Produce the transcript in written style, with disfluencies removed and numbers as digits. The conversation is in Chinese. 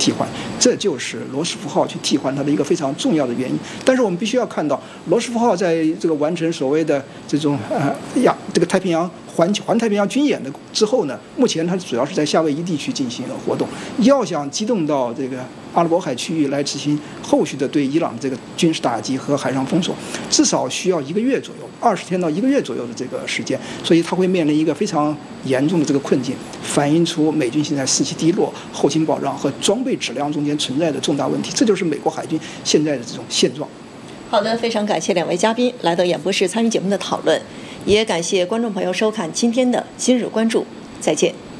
替换，这就是罗斯福号去替换它的一个非常重要的原因。但是我们必须要看到，罗斯福号在这个完成所谓的这种这个太平洋环太平洋军演的之后呢，目前它主要是在夏威夷地区进行活动。要想机动到这个阿拉伯海区域来执行后续的对伊朗这个军事打击和海上封锁，至少需要1个月左右，20天到1个月左右的这个时间，所以它会面临一个非常严重的这个困境，反映出美军现在士气低落、后勤保障和装备质量中间存在的重大问题。这就是美国海军现在的这种现状。 好的，非常感谢2位嘉宾来到演播室参与节目的讨论，也感谢观众朋友收看今天的今日关注，再见。